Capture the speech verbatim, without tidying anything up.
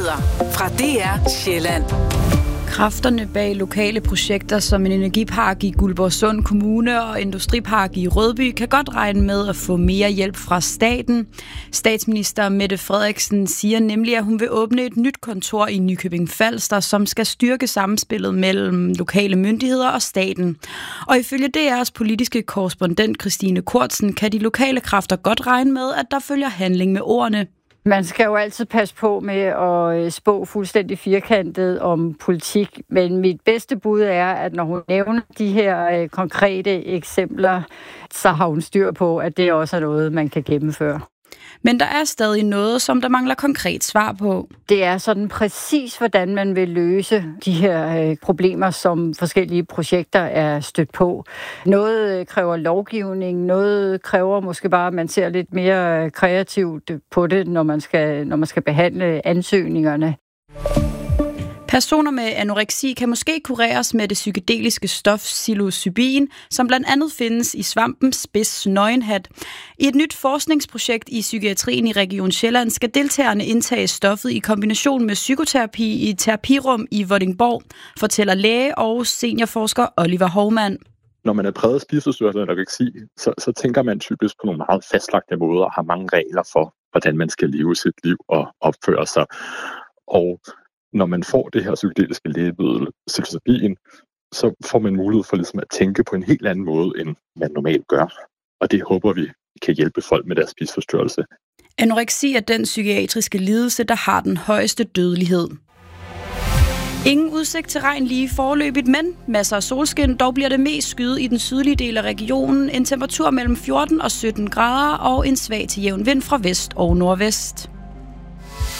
Nyheder fra D R Sjælland. Kræfterne bag lokale projekter som en energipark i Guldborgsund Kommune og industripark i Rødby kan godt regne med at få mere hjælp fra staten. Statsminister Mette Frederiksen siger nemlig, at hun vil åbne et nyt kontor i Nykøbing Falster, som skal styrke samspillet mellem lokale myndigheder og staten. Og ifølge D R's politiske korrespondent Christine Kortsen kan de lokale kræfter godt regne med, at der følger handling med ordene. Man skal jo altid passe på med at spå fuldstændig firkantet om politik, men mit bedste bud er, at når hun nævner de her konkrete eksempler, så har hun styr på, at det også er noget, man kan gennemføre. Men der er stadig noget, som der mangler konkret svar på. Det er sådan præcis, hvordan man vil løse de her øh, problemer, som forskellige projekter er stødt på. Noget øh, kræver lovgivning, noget kræver måske bare, at man ser lidt mere kreativt på det, når man skal, når man skal behandle ansøgningerne. Personer med anoreksi kan måske kureres med det psykedeliske stof psilocybin, som blandt andet findes i svampen spids nøgenhat. I et nyt forskningsprojekt i psykiatrien i Region Sjælland skal deltagerne indtage stoffet i kombination med psykoterapi i et terapirum i Vordingborg, fortæller læge og seniorforsker Oliver Hovmand. Når man er præget af spiseforstyrrelse eller anoreksi, så, så tænker man typisk på nogle meget fastlagte måder og har mange regler for, hvordan man skal leve sit liv og opføre sig. Og når man får det her psykedeliske lægemiddel, psilocybin, så får man mulighed for ligesom at tænke på en helt anden måde, end man normalt gør. Og det håber vi kan hjælpe folk med deres spiseforstyrrelse. Anoreksi er den psykiatriske lidelse, der har den højeste dødelighed. Ingen udsigt til regn lige foreløbigt, men masser af solskin. Dog bliver det mest skyet i den sydlige del af regionen. En temperatur mellem fjorten og sytten grader og en svag til jævn vind fra vest og nordvest.